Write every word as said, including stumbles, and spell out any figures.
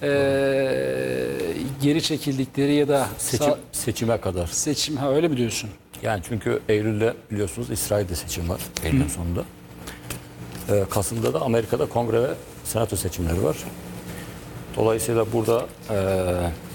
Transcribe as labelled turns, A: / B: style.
A: e, geri çekildikleri ya da
B: Seçim,
A: sağ-
B: seçime kadar.
A: seçim ha öyle mi diyorsun?
B: Yani çünkü Eylül'de biliyorsunuz İsrail'de seçim var. Eylül sonunda. Ee, Kasım'da da Amerika'da kongre ve senato seçimleri var. Dolayısıyla burada e,